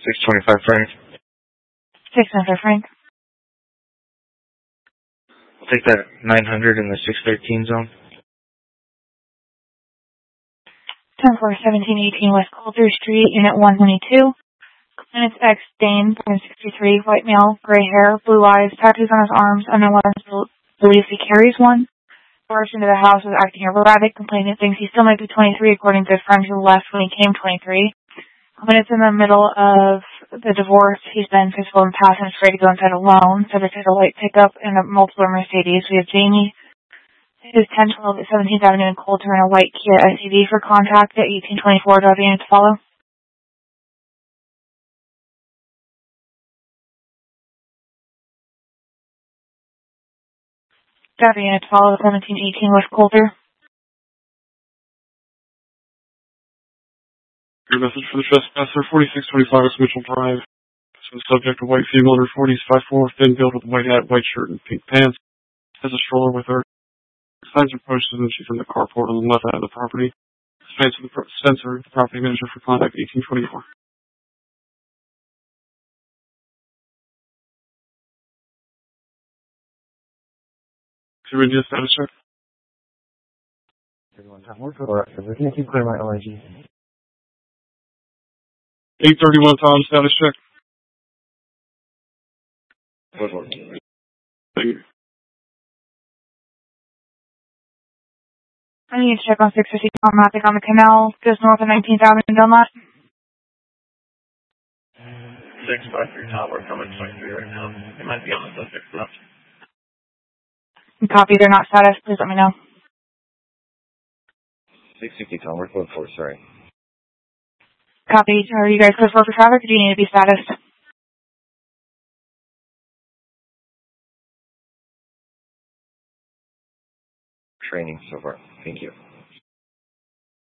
625 Frank. 625 Frank. I'll take that 900 in the 613 zone. 10-4-17-18 West Coulter Street, Unit 122. Complainant's X, Dane, 63, white male, gray hair, blue eyes, tattoos on his arms, unknown weapons, believes he carries one. Burst into the house is acting erratic. Complainant thinks he still might be 23, according to his friend who left when he came 23. Complainant's in the middle of the divorce. He's been physical and passive and afraid to go inside alone. Subject has a white pickup and a multiple Mercedes. We have Jamie. It is 1012 at 17th Avenue in Coulter in a white Kia SUV for contact at 1824. Do I have a unit to follow? Do I have a unit to follow at 1718 West Coulter? Your message for the trespasser, 4625 West Mitchell Drive. So the subject, a white female under 40s, 5'4", thin build with a white hat, white shirt, and pink pants. Has a stroller with her. Signs are posted and she's in the carport on the left side of the property. Spencer, the property manager for contact 1824. So we do a status check. 31 Tom, we're looking to clear my OIG. 831 Tom, status check. Thank you. I need to check on 650 Matic on the canal, just north of 19th Avenue in Dunlap. 653 Tom, we're coming 23 right now. It might be on the subject left. Copy, they're not status. Please let me know. 650 Tom, we're code 4, sorry. Copy. Are you guys close for traffic or do you need to be status? Training so far. Thank you.